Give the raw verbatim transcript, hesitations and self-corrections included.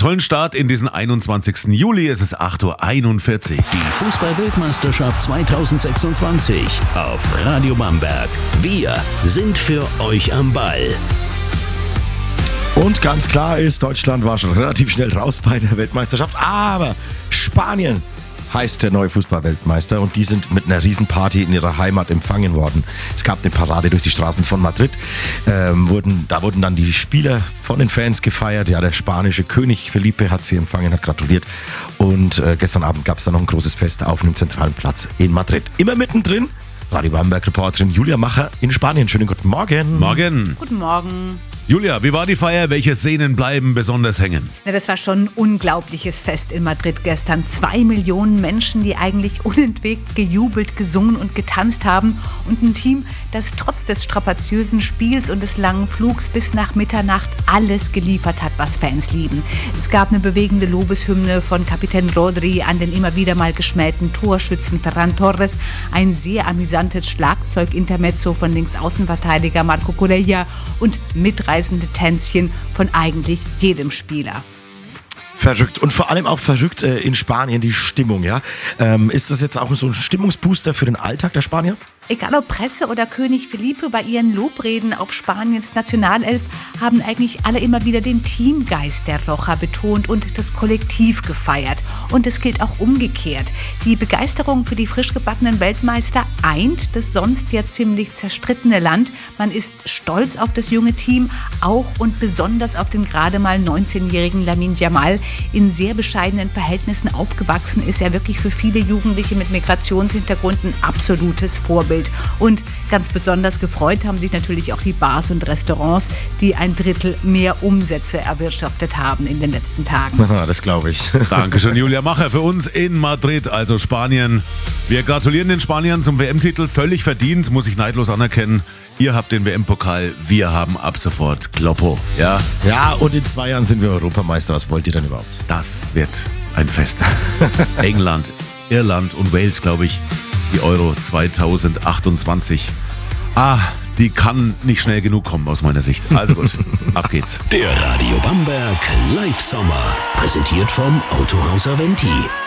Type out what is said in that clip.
tollen Start in diesen einundzwanzigsten Juli. Es ist acht Uhr einundvierzig. Die Fußball-Weltmeisterschaft zweitausendsechsundzwanzig auf Radio Bamberg. Wir sind für euch am Ball. Und ganz klar ist, Deutschland war schon relativ schnell raus bei der Weltmeisterschaft, aber Spanien heißt der neue Fußball-Weltmeister und die sind mit einer Riesenparty in ihrer Heimat empfangen worden. Es gab eine Parade durch die Straßen von Madrid, ähm, wurden, da wurden dann die Spieler von den Fans gefeiert. Ja, der spanische König Felipe hat sie empfangen, hat gratuliert und äh, gestern Abend gab es dann noch ein großes Fest auf einem zentralen Platz in Madrid. Immer mittendrin, Radio Bamberg-Reporterin Julia Macher in Spanien. Schönen guten Morgen. Morgen. Guten Morgen. Julia, wie war die Feier? Welche Szenen bleiben besonders hängen? Na, das war schon ein unglaubliches Fest in Madrid gestern. Zwei Millionen Menschen, die eigentlich unentwegt gejubelt, gesungen und getanzt haben. Und ein Team, das trotz des strapaziösen Spiels und des langen Flugs bis nach Mitternacht alles geliefert hat, was Fans lieben. Es gab eine bewegende Lobeshymne von Kapitän Rodri an den immer wieder mal geschmähten Torschützen Ferran Torres. Ein sehr amüsantes Schlagzeug-Intermezzo von Linksaußenverteidiger Marco Corella und mitreißende Tänzchen von eigentlich jedem Spieler. Verrückt. Und vor allem auch verrückt äh, in Spanien die Stimmung, ja. Ähm, ist das jetzt auch so ein Stimmungsbooster für den Alltag der Spanier? Egal ob Presse oder König Felipe, bei ihren Lobreden auf Spaniens Nationalelf haben eigentlich alle immer wieder den Teamgeist der Roja betont und das Kollektiv gefeiert. Und es gilt auch umgekehrt. Die Begeisterung für die frisch gebackenen Weltmeister eint das sonst ja ziemlich zerstrittene Land. Man ist stolz auf das junge Team, auch und besonders auf den gerade mal neunzehnjährigen Lamine Yamal. In sehr bescheidenen Verhältnissen aufgewachsen ist er wirklich für viele Jugendliche mit Migrationshintergrund ein absolutes Vorbild. Und ganz besonders gefreut haben sich natürlich auch die Bars und Restaurants, die ein Drittel mehr Umsätze erwirtschaftet haben in den letzten Tagen. Aha, das glaube ich. Dankeschön, Julia Macher, für uns in Madrid, also Spanien. Wir gratulieren den Spaniern zum W M-Titel, völlig verdient, muss ich neidlos anerkennen. Ihr habt den W M-Pokal, wir haben ab sofort Kloppo. Ja? Ja, und in zwei Jahren sind wir Europameister. Was wollt ihr denn überhaupt? Das wird ein Fest. England, Irland und Wales, glaube ich. Die Euro zweitausendachtundzwanzig. Ah, die kann nicht schnell genug kommen aus meiner Sicht. Also gut, ab geht's. Der Radio Bamberg Live Sommer. Präsentiert vom Autohaus Aventi.